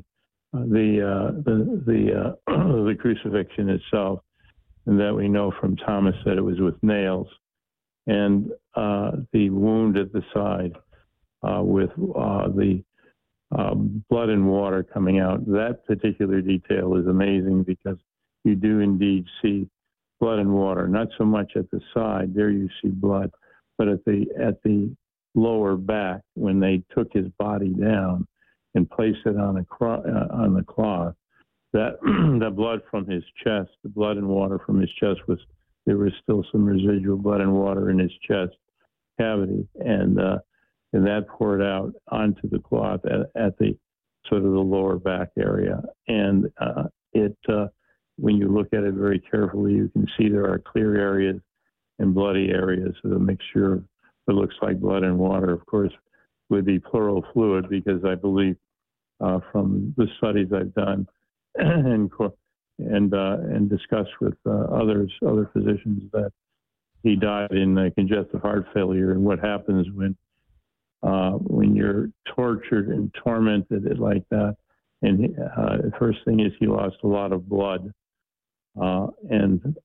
[SPEAKER 20] the crucifixion itself, and that we know from Thomas that it was with nails. and the wound at the side with the blood and water coming out. That particular detail is amazing because you do indeed see blood and water. Not so much at the side; there you see blood, but at the lower back, when they took his body down and placed it on the cloth, that the blood from his chest, the blood and water from his chest there was still some residual blood and water in his chest cavity, and that poured out onto the cloth at the sort of the lower back area. And when you look at it very carefully, you can see there are clear areas and bloody areas of a mixture of what looks like blood and water, of course, with the pleural fluid, because I believe from the studies I've done and discussed with other physicians that he died in congestive heart failure. And what happens when you're tortured and tormented like that, and the first thing is he lost a lot of blood, and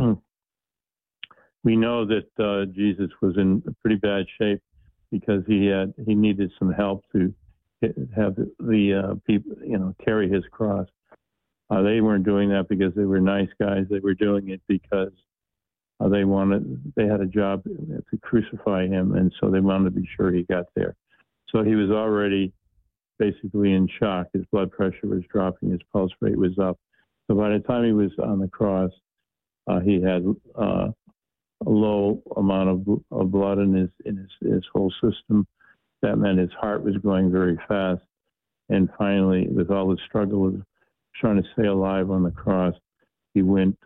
[SPEAKER 20] we know that Jesus was in pretty bad shape because he needed some help to have the people, carry his cross. They weren't doing that because they were nice guys. They were doing it because they had a job to crucify him, and so they wanted to be sure he got there. So he was already basically in shock. His blood pressure was dropping. His pulse rate was up. So by the time he was on the cross, he had a low amount of blood in his whole system. That meant his heart was going very fast. And finally, with all the struggle of trying to stay alive on the cross, he went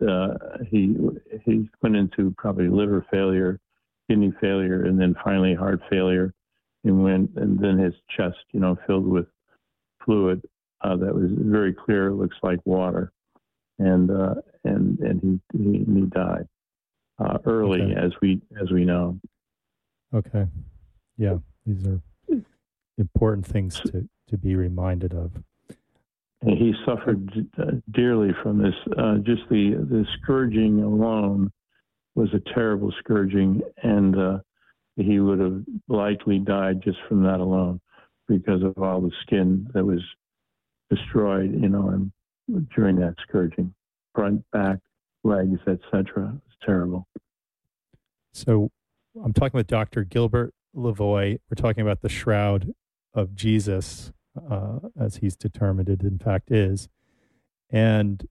[SPEAKER 20] into probably liver failure, kidney failure, and then finally heart failure, and then his chest, filled with fluid that was very clear. It looks like water, and he died early, as we know.
[SPEAKER 8] Okay, yeah, these are important things to be reminded of.
[SPEAKER 20] And he suffered dearly from this. Just the scourging alone was a terrible scourging, and he would have likely died just from that alone because of all the skin that was destroyed, and during that scourging, front, back, legs, etc. It was terrible.
[SPEAKER 8] So I'm talking with Dr. Gilbert Lavoie. We're talking about the shroud of Jesus, as he's determined it in fact is, and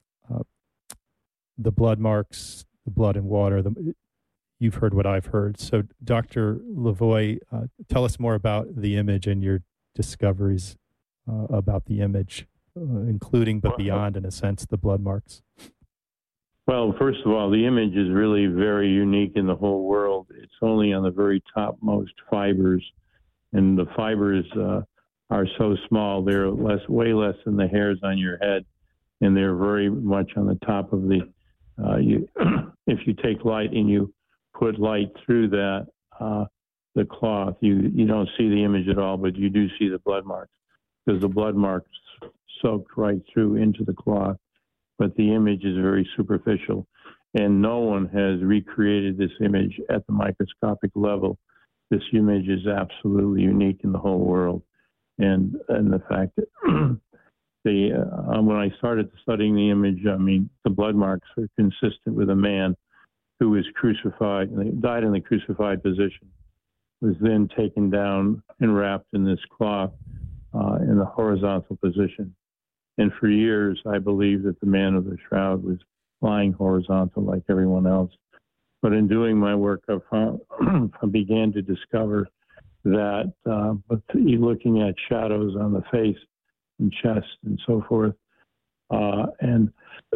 [SPEAKER 8] the blood marks, the blood and water, you've heard what I've heard. So Dr. Lavoie, tell us more about the image and your discoveries about the image, including but beyond, in a sense, the blood marks.
[SPEAKER 20] Well, first of all, the image is really very unique in the whole world. It's only on the very topmost fibers, and the fibers are so small, they're way less than the hairs on your head, and they're very much on the top of the, if you take light and you put light through that, the cloth, you don't see the image at all, but you do see the blood marks, because the blood marks soaked right through into the cloth, but the image is very superficial, and no one has recreated this image at the microscopic level. This image is absolutely unique in the whole world. And the fact that when I started studying the image, the blood marks are consistent with a man who was crucified, and he died in the crucified position, was then taken down and wrapped in this cloth in the horizontal position. And for years, I believed that the man of the shroud was lying horizontal like everyone else. But in doing my work, I began to discover that looking at shadows on the face and chest and so forth, and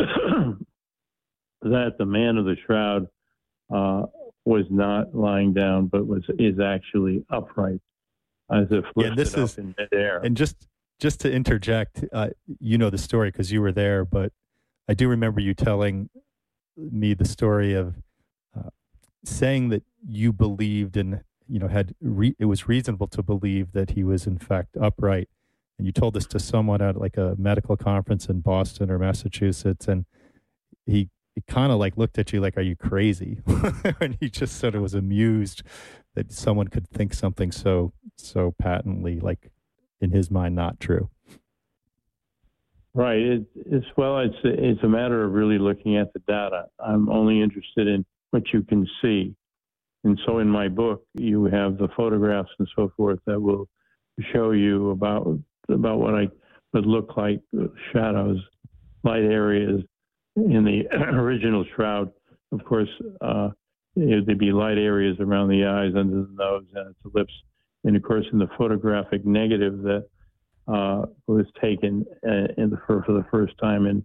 [SPEAKER 20] that the man of the shroud was not lying down, but is actually upright, as if lifted up in midair.
[SPEAKER 8] And just to interject, you know the story because you were there, but I do remember you telling me the story of saying that you believed in, it was reasonable to believe that he was in fact upright. And you told this to someone at like a medical conference in Boston or Massachusetts, and he he kind of like looked at you like, "Are you crazy?" And he just sort of was amused that someone could think something so patently, like in his mind, not true.
[SPEAKER 20] Right. It's a matter of really looking at the data. I'm only interested in what you can see. And so in my book, you have the photographs and so forth that will show you about what I would look like, shadows, light areas in the original shroud. Of course, there'd be light areas around the eyes, under the nose, and its lips. And of course, in the photographic negative that was taken for the first time in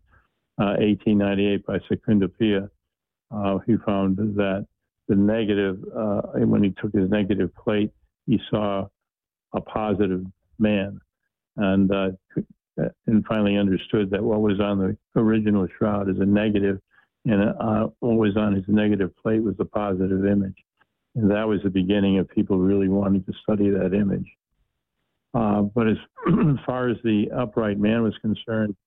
[SPEAKER 20] 1898 by Secundo Pia, he found that the negative, when he took his negative plate, he saw a positive man, and finally understood that what was on the original shroud is a negative, and what was on his negative plate was a positive image. And that was the beginning of people really wanting to study that image. But as far as the upright man was concerned,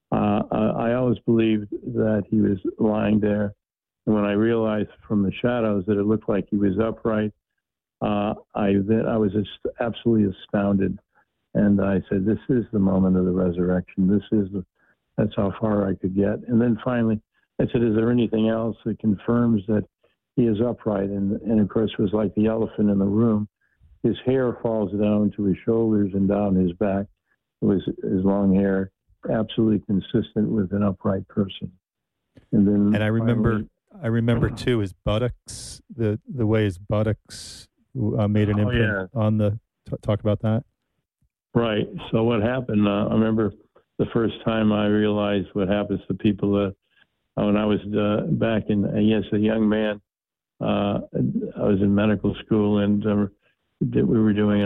[SPEAKER 20] I always believed that he was lying there. And when I realized from the shadows that it looked like he was upright, I was just absolutely astounded. And I said, this is the moment of the resurrection. That's how far I could get. And then finally, I said, is there anything else that confirms that he is upright? And of course, it was like the elephant in the room. His hair falls down to his shoulders and down his back. It was his long hair, absolutely consistent with an upright person. And I
[SPEAKER 8] remember too his buttocks, the way his buttocks made an imprint on the. Talk about that.
[SPEAKER 20] Right. So what happened? I remember the first time I realized what happens to people that when I was back in, a young man. I was in medical school, and we were doing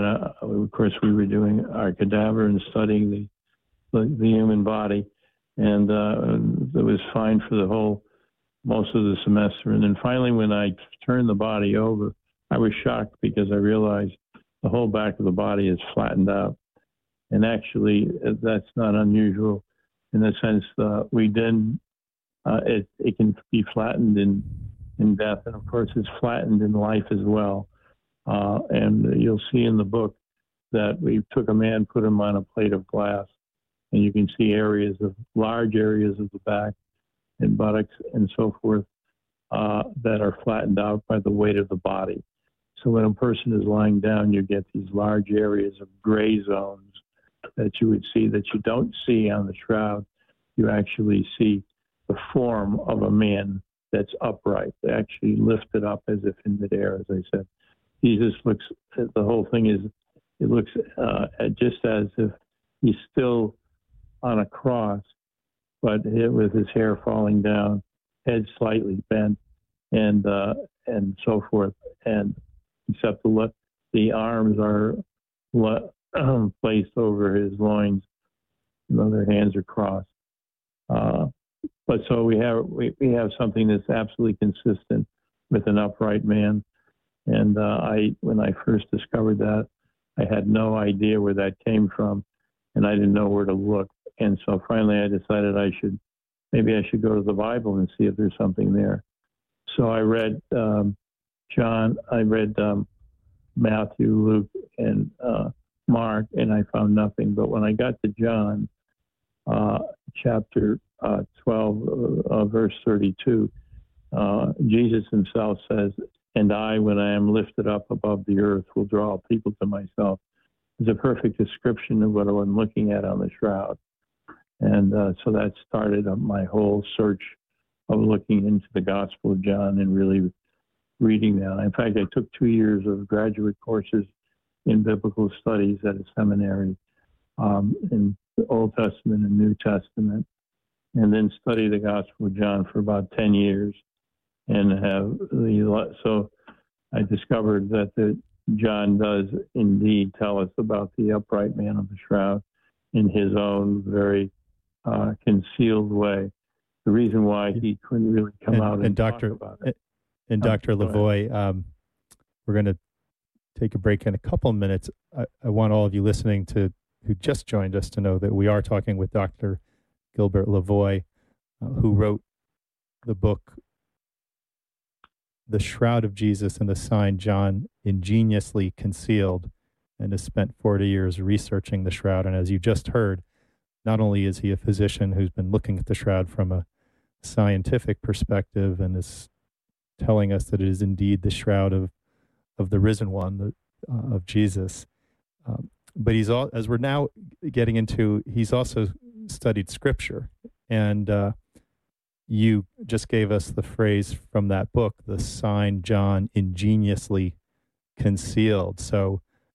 [SPEAKER 20] our cadaver and studying the human body, and it was fine for most of the semester. And then finally, when I turned the body over, I was shocked because I realized the whole back of the body is flattened out. And actually, that's not unusual in the sense that it can be flattened in death, and of course, it's flattened in life as well. And you'll see in the book that we took a man, put him on a plate of glass, and you can see large areas of the back and buttocks and so forth that are flattened out by the weight of the body. So when a person is lying down, you get these large areas of gray zones that you would see that you don't see on the shroud. You actually see the form of a man that's upright, actually lifted up as if in midair, as I said. Jesus looks, the whole thing is, it looks just as if he's still on a cross, but with his hair falling down, head slightly bent, and so forth. And except the arms are placed over his loins, their hands are crossed. But so we have something that's absolutely consistent with an upright man. And when I first discovered that, I had no idea where that came from, and I didn't know where to look. And so finally, I decided maybe I should go to the Bible and see if there's something there. So I read Matthew, Luke, and Mark, and I found nothing. But when I got to John, chapter 12, verse 32, Jesus himself says, "And I, when I am lifted up above the earth, will draw people to myself." It's a perfect description of what I'm looking at on the shroud. And so that started my whole search of looking into the Gospel of John and really reading that. In fact, I took 2 years of graduate courses in biblical studies at a seminary in the Old Testament and New Testament, and then studied the Gospel of John for about 10 years. So I discovered that John does indeed tell us about the upright man of the shroud in his own very concealed way. The reason why he couldn't really come out and talk about it.
[SPEAKER 8] And Dr. Lavoie, we're going to take a break in a couple of minutes. I want all of you listening who just joined us to know that we are talking with Dr. Gilbert Lavoie, who wrote the book, The Shroud of Jesus and the Sign John Ingeniously Concealed, and has spent 40 years researching the shroud. And as you just heard, not only is he a physician who's been looking at the shroud from a scientific perspective and is telling us that it is indeed the shroud of the risen one, of Jesus. But he's all, as we're now getting into, he's also studied Scripture. And you just gave us the phrase from that book, the sign John ingeniously concealed. So